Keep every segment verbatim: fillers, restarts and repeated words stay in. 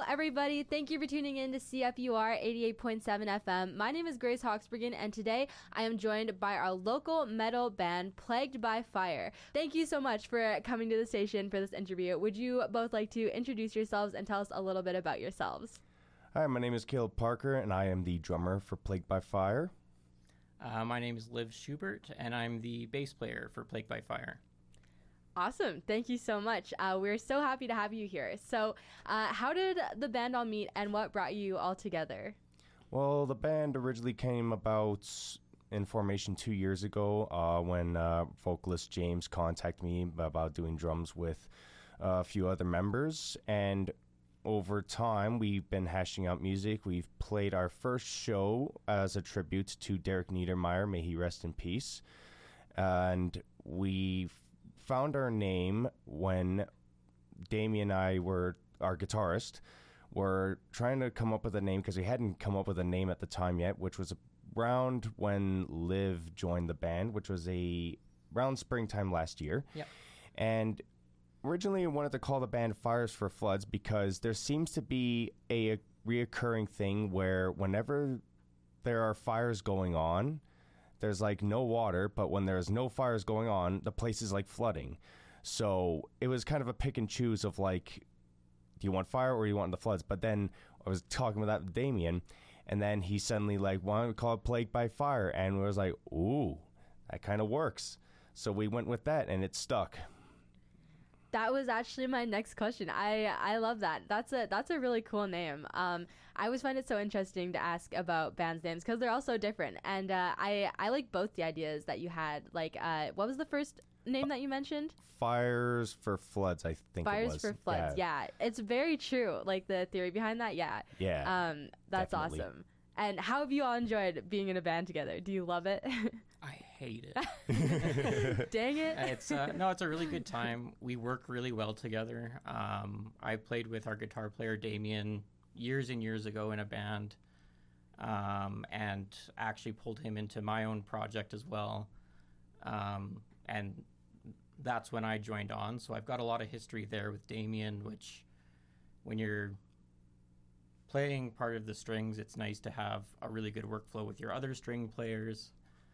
everybody. Thank you for tuning in to C F U R eighty-eight point seven F M. My name is Grace Hawksbergen, and today I am joined by our local metal band, Plagued by Fire. Thank you so much for coming to the station for this interview. Would you both like to introduce yourselves and tell us a little bit about yourselves? Hi, my name is Caleb Parker, and I am the drummer for Plagued by Fire. Uh, my name is Liv Schubert, and I'm the bass player for Plagued by Fire. Awesome. Thank you so much. Uh, we're so happy to have you here. So uh, how did the band all meet, and what brought you all together? Well, the band originally came about in formation two years ago uh, when uh, vocalist James contacted me about doing drums with uh, a few other members. And over time, we've been hashing out music. We've played our first show as a tribute to Derek Niedermeyer, may he rest in peace. And we found our name when Damien and I were, our guitarist, were trying to come up with a name because we hadn't come up with a name at the time yet, which was around when Liv joined the band, which was a around springtime last year. Yep. And originally I wanted to call the band Fires for Floods because there seems to be a, a reoccurring thing where whenever there are fires going on, there's like no water, but when there's no fires going on, the place is like flooding. So it was kind of a pick and choose of like, do you want fire or do you want the floods? But then I was talking with that with Damien, and then he suddenly like, why don't we call it Plagued by Fire? And we was like, ooh, that kind of works. So we went with that, and it stuck. That was actually my next question. I, I love that. That's a that's a really cool name. Um, I always find it so interesting to ask about bands' names because they're all so different. And uh, I I like both the ideas that you had. Like, uh, what was the first name that you mentioned? Fires for Floods, I think Fires it was. for Floods, yeah. yeah. It's very true. Like, the theory behind that, yeah. Yeah, Um, that's definitely. awesome. And how have you all enjoyed being in a band together? Do you love it? I hate it. Dang it. It's uh, no, it's a really good time. We work really well together. Um, I played with our guitar player Damien years and years ago in a band, um, and actually pulled him into my own project as well. Um, and that's when I joined on. So I've got a lot of history there with Damien, which when you're playing part of the strings, it's nice to have a really good workflow with your other string players.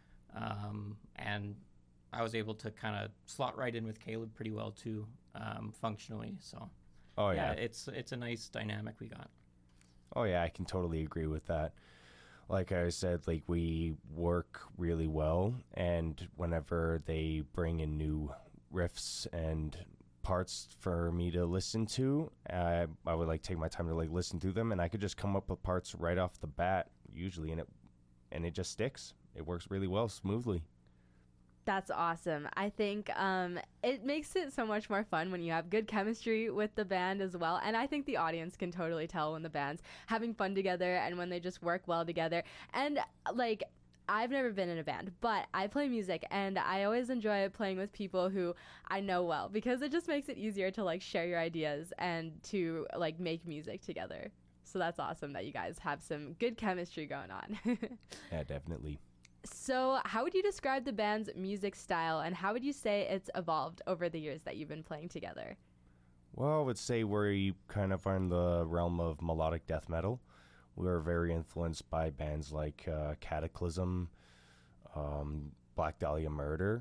Um, and I was able to kind of slot right in with Caleb pretty well too, um, functionally. So, Oh yeah. yeah, it's it's a nice dynamic we got. Oh yeah, I can totally agree with that. Like I said, like we work really well, and whenever they bring in new riffs and parts for me to listen to, uh, I would like take my time to like listen through them, and I could just come up with parts right off the bat usually, and it and it just sticks. It works really well, smoothly. That's awesome. I think um, it makes it so much more fun when you have good chemistry with the band as well. And I think the audience can totally tell when the band's having fun together and when they just work well together. And like, I've never been in a band, but I play music, and I always enjoy playing with people who I know well because it just makes it easier to like share your ideas and to like make music together. So that's awesome that you guys have some good chemistry going on. Yeah, definitely. So how would you describe the band's music style, and how would you say it's evolved over the years that you've been playing together? Well, I would say we kind of are in the realm of melodic death metal. We were very influenced by bands like uh, Cataclysm, um, Black Dahlia Murder.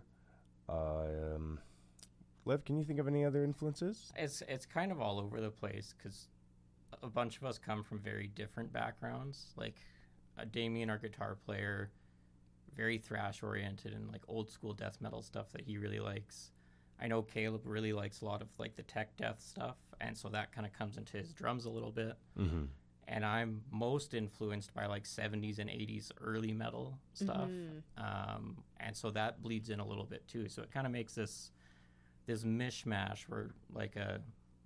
Uh, um, Liv, can you think of any other influences? It's it's kind of all over the place because a bunch of us come from very different backgrounds. Like uh, Damien, our guitar player, very thrash oriented and like old school death metal stuff that he really likes. I know Caleb really likes a lot of like the tech death stuff, and so that kind of comes into his drums a little bit. Mm-hmm. And I'm most influenced by like seventies and eighties early metal stuff. Mm-hmm. Um, and so that bleeds in a little bit too. So it kind of makes this this mishmash where like a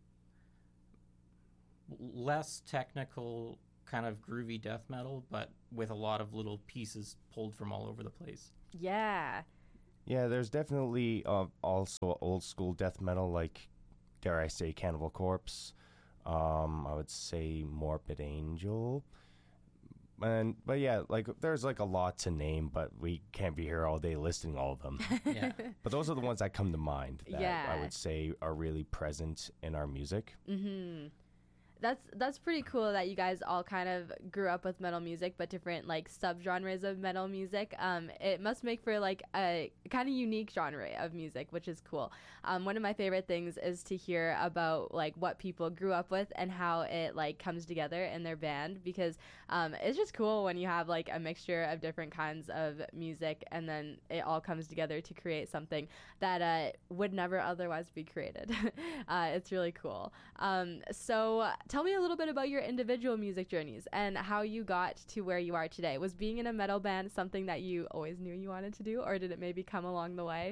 less technical kind of groovy death metal, but with a lot of little pieces pulled from all over the place. Yeah. Yeah, there's definitely uh, also old school death metal, like, dare I say, Cannibal Corpse. Um, I would say Morbid Angel. And but yeah, like there's like a lot to name, but we can't be here all day listing all of them. Yeah. But those are the ones that come to mind that Yeah. I would say are really present in our music. Mm-hmm. That's that's pretty cool that you guys all kind of grew up with metal music, but different like subgenres of metal music. Um, it must make for like a kind of unique genre of music, which is cool. Um, one of my favorite things is to hear about like what people grew up with and how it like comes together in their band, because um, it's just cool when you have like a mixture of different kinds of music and then it all comes together to create something that uh, would never otherwise be created. uh, it's really cool. Um, so tell me a little bit about your individual music journeys and how you got to where you are today. Was being in a metal band something that you always knew you wanted to do, or did it maybe come along the way?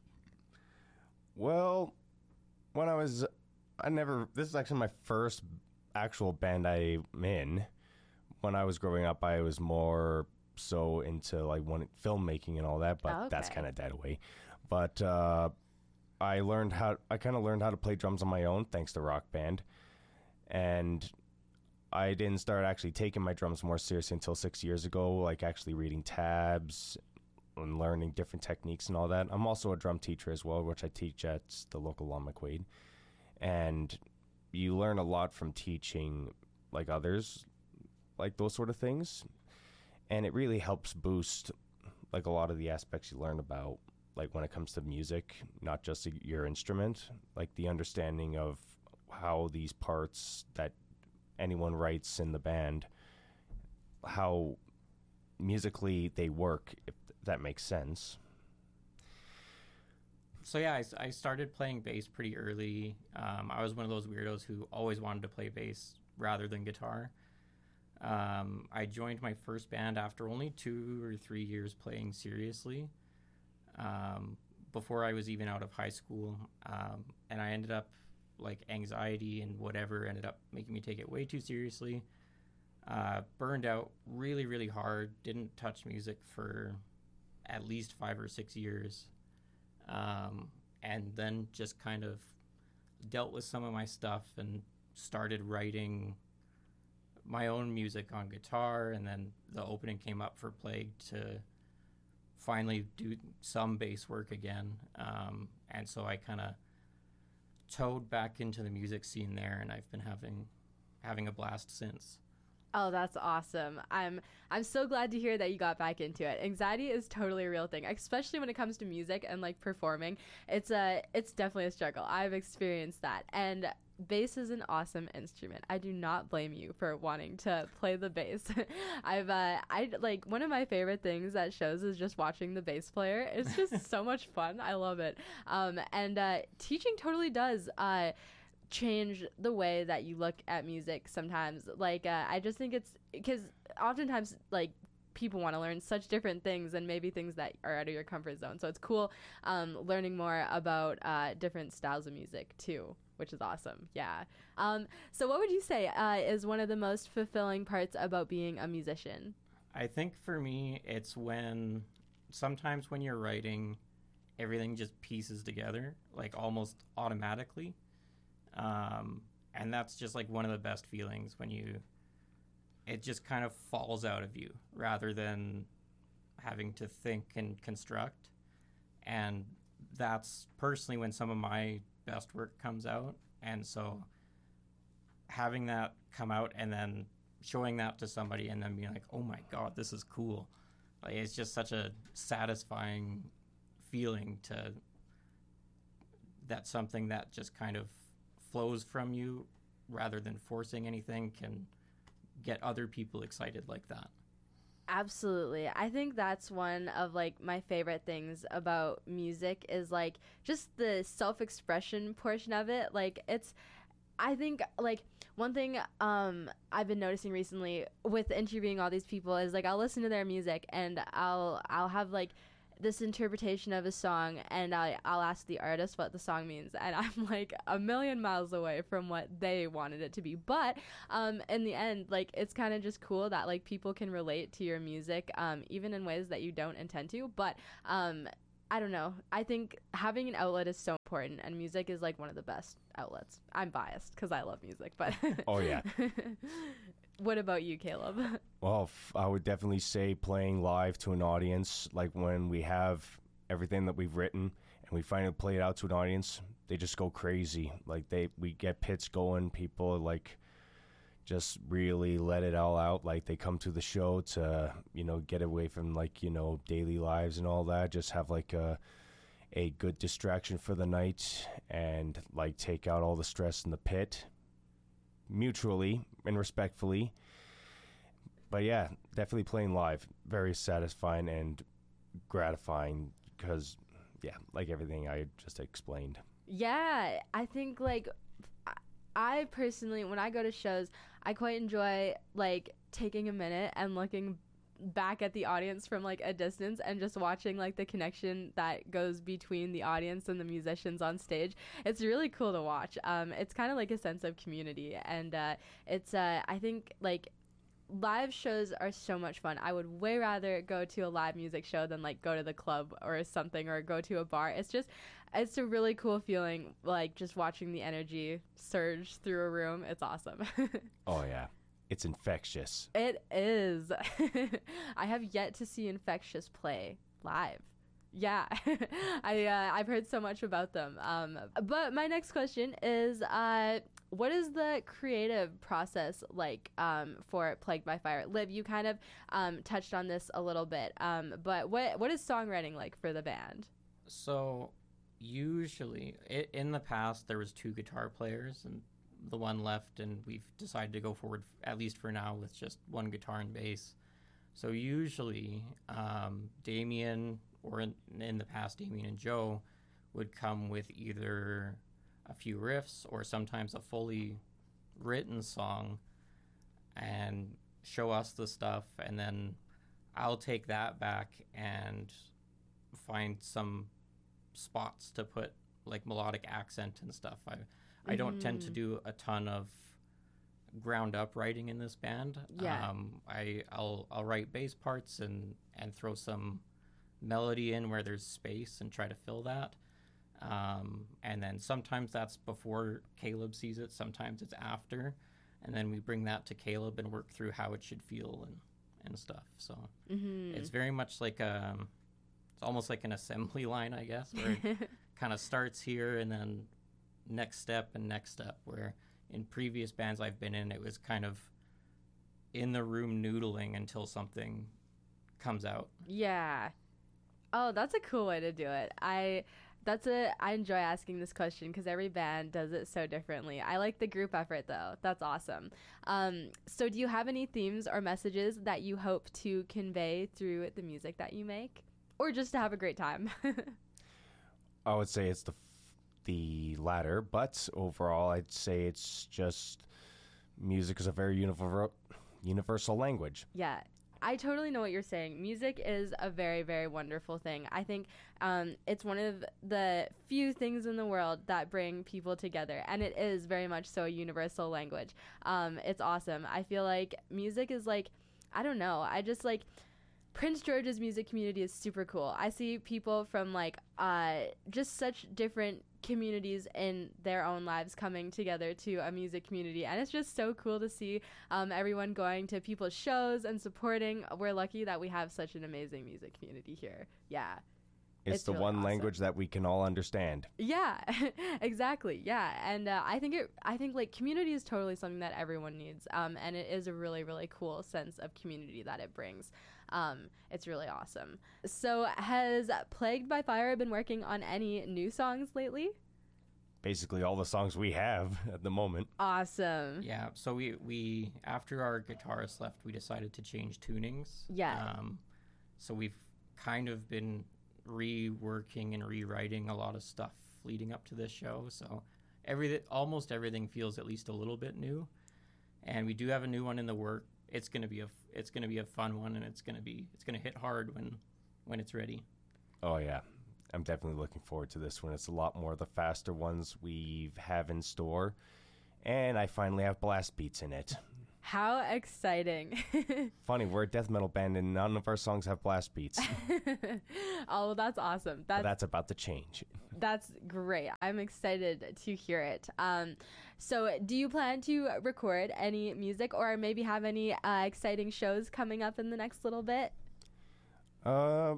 Well, when I was, I never, this is actually my first actual band I'm in. When I was growing up, I was more so into like one, filmmaking and all that, but Okay. that's kind of dead away. But uh, I learned how, I kind of learned how to play drums on my own thanks to Rock Band. And I didn't start actually taking my drums more seriously until six years ago, like actually reading tabs and learning different techniques and all that. I'm also a drum teacher as well, which I teach at the local Long McQuaid. And you learn a lot from teaching like others, like those sort of things. And it really helps boost like a lot of the aspects you learn about, like when it comes to music, not just your instrument, like the understanding of how these parts that anyone writes in the band, how musically they work, if that makes sense. So yeah, I, s- I started playing bass pretty early. Um, I was one of those weirdos who always wanted to play bass rather than guitar. Um, I joined my first band after only two or three years playing seriously, um, before I was even out of high school. Um, and I ended up, like, anxiety and whatever ended up making me take it way too seriously. Uh, burned out really, really hard. Didn't touch music for at least five or six years. Um, and then just kind of dealt with some of my stuff and started writing my own music on guitar. And then the opening came up for Plague to finally do some bass work again. Um, and so I kind of towed back into the music scene there, and I've been having having a blast since. Oh, that's awesome. I'm I'm so glad to hear that you got back into it. Anxiety is totally a real thing, especially when it comes to music and like performing. It's a it's definitely a struggle. I've experienced that. And bass is an awesome instrument. I do not blame you for wanting to play the bass. I've uh I like one of my favorite things at shows is just watching the bass player. It's just so much fun. I love it. Um and uh teaching totally does uh change the way that you look at music sometimes. Like uh, I just think it's because oftentimes like people want to learn such different things and maybe things that are out of your comfort zone, so it's cool um, learning more about uh, different styles of music too, which is awesome. Yeah. Um, so what would you say uh, is one of the most fulfilling parts about being a musician? I think for me, it's when sometimes when you're writing, everything just pieces together like almost automatically. Um, and that's just like one of the best feelings when you, it just kind of falls out of you rather than having to think and construct. And that's personally when some of my best work comes out. And so having that come out and then showing that to somebody and then being like, oh my God, this is cool. Like, it's just such a satisfying feeling to, that something that just kind of flows from you rather than forcing anything can get other people excited like that. Absolutely. I think that's one of like my favorite things about music is like just the self-expression portion of it. Like it's I think like one thing um I've been noticing recently with interviewing all these people is like I'll listen to their music and I'll I'll have like this interpretation of a song and I, I'll ask the artist what the song means and I'm like a million miles away from what they wanted it to be, but um, in the end like it's kind of just cool that like people can relate to your music um, even in ways that you don't intend to, but um, I don't know, I think having an outlet is so important and music is like one of the best outlets. I'm biased because I love music, but Oh yeah. What about you, Caleb? Well, f- I would definitely say playing live to an audience, like when we have everything that we've written and we finally play it out to an audience, they just go crazy. Like they, we get pits going. People are like, just really let it all out. Like they come to the show to, you know, get away from like, you know, daily lives and all that. Just have like a a good distraction for the night and like take out all the stress in the pit mutually and respectfully. But yeah, definitely playing live, very satisfying and gratifying because, yeah, like everything I just explained. Yeah, I think like I- I personally, when I go to shows, I quite enjoy like taking a minute and looking back at the audience from like a distance and just watching like the connection that goes between the audience and the musicians on stage. It's really cool to watch. Um, it's kind of like a sense of community, and uh, it's uh, I think like live shows are so much fun. I would way rather go to a live music show than like go to the club or something or go to a bar. It's just it's a really cool feeling, like just watching the energy surge through a room. It's awesome. Oh yeah, it's infectious. It is. I have yet to see Infectious play live. Yeah, I uh, I've heard so much about them. Um, but my next question is, uh, what is the creative process like um, for Plagued by Fire? Liv, you kind of um, touched on this a little bit, um, but what what is songwriting like for the band? So usually, i in the past, there was two guitar players, and the one left, and we've decided to go forward, at least for now, with just one guitar and bass. So usually, um, Damien, or in, in the past, Damien and Joe, would come with either a few riffs or sometimes a fully written song and show us the stuff, and then I'll take that back and find some spots to put like melodic accent and stuff. I I don't tend to do a ton of ground up writing in this band. Yeah. Um, I I'll I'll write bass parts and and throw some melody in where there's space and try to fill that. Um, and then sometimes that's before Caleb sees it. Sometimes it's after, and then we bring that to Caleb and work through how it should feel and and stuff. So Mm-hmm. it's very much like a it's almost like an assembly line, I guess, where it kind of starts here and then next step and next step, where in previous bands I've been in, it was kind of in the room noodling until something comes out. Yeah. Oh, that's a cool way to do it. I that's a I enjoy asking this question because every band does it so differently. I like the group effort though. That's awesome. Um, so do you have any themes or messages that you hope to convey through the music that you make, or just to have a great time? I would say it's the the latter, but overall, I'd say it's just music is a very univer- universal language. Yeah, I totally know what you're saying. Music is a very, very wonderful thing. I think um, it's one of the few things in the world that bring people together, and it is very much so a universal language. Um, it's awesome. I feel like music is like, I don't know, I just like, Prince George's music community is super cool. I see people from like uh, just such different communities in their own lives coming together to a music community, and it's just so cool to see um, everyone going to people's shows and supporting. We're lucky that we have such an amazing music community here. Yeah. It's, It's the really one awesome. language that we can all understand. Yeah, exactly. Yeah, and uh, I think it. I think like community is totally something that everyone needs, um, and it is a really, really cool sense of community that it brings. Um, it's really awesome. So, has Plagued by Fire been working on any new songs lately? Basically, all the songs we have at the moment. Awesome. Yeah, so we, we after our guitarist left, we decided to change tunings. Yeah. Um, so we've kind of been reworking and rewriting a lot of stuff leading up to this show. So everything, almost everything feels at least a little bit new. And we do have a new one in the work. It's gonna be a it's gonna be a fun one, and it's gonna be it's gonna hit hard when when it's ready. Oh yeah, I'm definitely looking forward to this one. It's a lot more of the faster ones we have in store, and I finally have blast beats in it. How exciting. Funny, we're a death metal band and none of our songs have blast beats. Oh, well, that's awesome. But That's that's about to change. That's great. I'm excited to hear it. Um, so, do you plan to record any music or maybe have any uh, exciting shows coming up in the next little bit? Uh,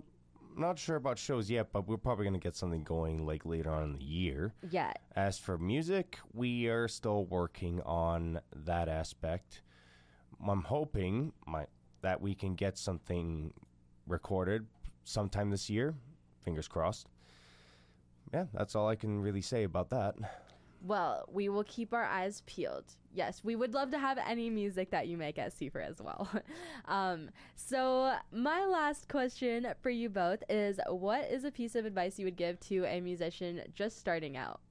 not sure about shows yet, but we're probably going to get something going like later on in the year. Yeah. As for music, we are still working on that aspect. I'm hoping my, that we can get something recorded sometime this year. Fingers crossed. Yeah, that's all I can really say about that. Well, we will keep our eyes peeled. Yes, we would love to have any music that you make at Seifer as well. um, so my last question for you both is, what is a piece of advice you would give to a musician just starting out?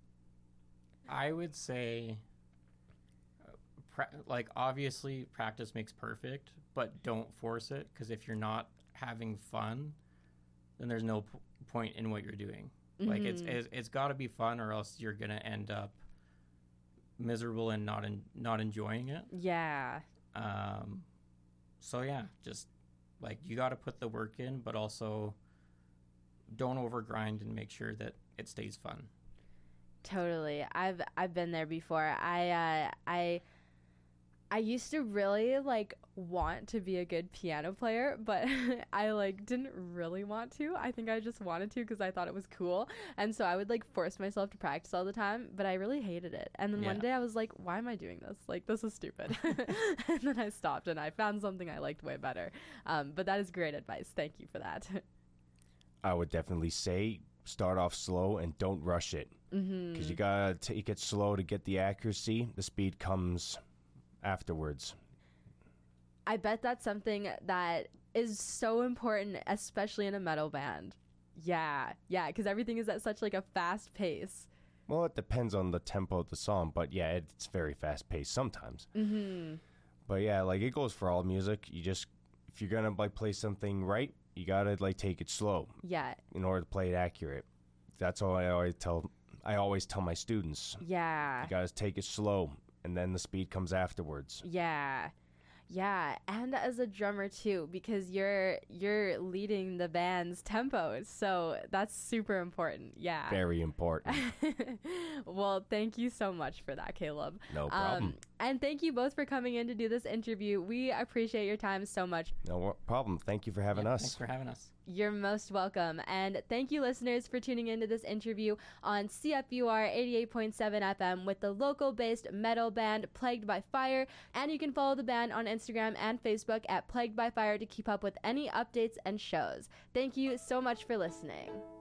I would say, uh, pra- like, obviously practice makes perfect, but don't force it, because if you're not having fun, then there's no p- point in what you're doing. Mm-hmm. Like, it's it's, it's got to be fun, or else you're going to end up miserable and not in, not enjoying it. Yeah. Um, so, yeah, just, like, you got to put the work in, but also don't overgrind and make sure that it stays fun. Totally. I've I've been there before. I uh, I I used to really like want to be a good piano player, but I like didn't really want to. I think I just wanted to because I thought it was cool. And so I would like force myself to practice all the time, but I really hated it. And then Yeah. one day I was like, why am I doing this? Like, this is stupid. And then I stopped and I found something I liked way better. Um, but that is great advice. Thank you for that. I would definitely say start off slow and don't rush it. Because Mm-hmm. you got to take it slow to get the accuracy. The speed comes afterwards. I bet that's something that is so important, especially in a metal band. Yeah, yeah, because everything is at such like a fast pace. Well, it depends on the tempo of the song, but yeah, it's very fast paced sometimes. Mm-hmm. But yeah, like it goes for all music. You just, if you're gonna like play something right, you gotta like take it slow Yeah, in order to play it accurate. That's all I always tell. I always tell my students. yeah, You gotta take it slow, and then the speed comes afterwards. yeah. Yeah, and as a drummer too, because you're you're leading the band's tempo, so that's super important. Yeah. Very important. Well, thank you so much for that, Caleb. No problem. Um, and thank you both for coming in to do this interview. We appreciate your time so much. No problem. Thank you for having Yeah, us. Thanks for having us. You're most welcome. And thank you, listeners, for tuning into this interview on C F U R eighty-eight point seven F M with the local-based metal band Plagued by Fire. And you can follow the band on Instagram and Facebook at Plagued by Fire to keep up with any updates and shows. Thank you so much for listening.